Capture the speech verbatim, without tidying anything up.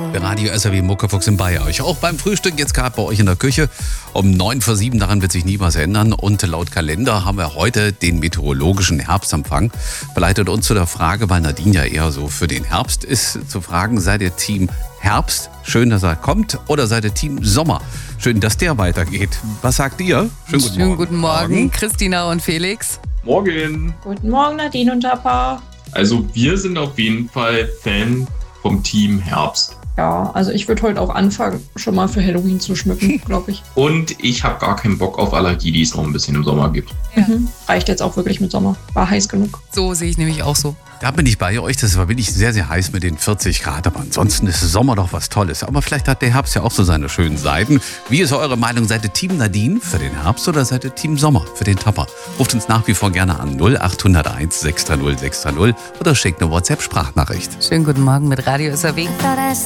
Der Radio S R W Muckefuchs in bei euch. Auch beim Frühstück jetzt gerade bei euch in der Küche um neun vor sieben. Daran wird sich nie was ändern. Und laut Kalender haben wir heute den meteorologischen Herbstempfang. Verleitet uns zu der Frage, weil Nadine ja eher so für den Herbst ist, zu fragen, seid ihr Team Herbst? Schön, dass er kommt. Oder seid ihr Team Sommer? Schön, dass der weitergeht. Was sagt ihr? Schönen guten Schönen Morgen. Guten Morgen, Christina und Felix. Morgen. Guten Morgen, Nadine und Japa. Also wir sind auf jeden Fall Fan vom Team Herbst. Ja, also ich würde heute auch anfangen, schon mal für Halloween zu schmücken, glaube ich. Und ich habe gar keinen Bock auf Allergie, die es noch ein bisschen im Sommer gibt. Ja. Mhm. Reicht jetzt auch wirklich mit Sommer. War heiß genug. So sehe ich nämlich auch so. Da bin ich bei euch, das war wirklich sehr, sehr heiß mit den vierzig Grad, aber ansonsten ist Sommer doch was Tolles. Aber vielleicht hat der Herbst ja auch so seine schönen Seiten. Wie ist eure Meinung? Seid ihr Team Nadine für den Herbst oder seid ihr Team Sommer für den Tapper? Ruft uns nach wie vor gerne an null acht null eins sechs drei null sechs drei null oder schickt eine WhatsApp-Sprachnachricht. Schönen guten Morgen mit Radio S R W.